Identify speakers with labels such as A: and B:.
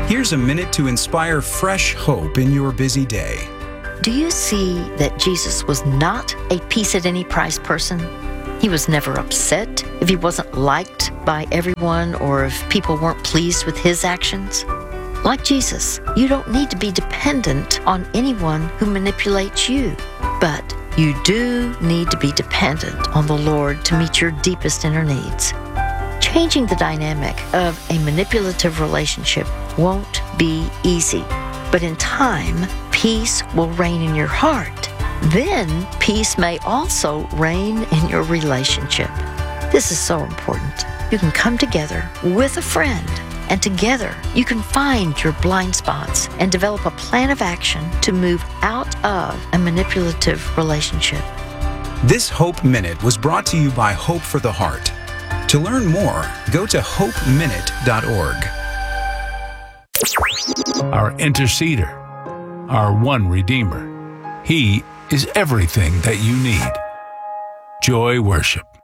A: Here's a minute to inspire fresh hope in your busy day.
B: Do you see that Jesus was not a peace-at-any-price person? He was never upset if he wasn't liked by everyone or if people weren't pleased with his actions. Like Jesus, you don't need to be dependent on anyone who manipulates you, but you do need to be dependent on the Lord to meet your deepest inner needs. Changing the dynamic of a manipulative relationship won't be easy, but in time, peace will reign in your heart. Then, peace may also reign in your relationship. This is so important. You can come together with a friend, and together you can find your blind spots and develop a plan of action to move out of a manipulative relationship.
A: This Hope Minute was brought to you by Hope for the Heart. To learn more, go to hopeminute.org.
C: Our interceder, our one Redeemer. He is everything that you need. Joy Worship.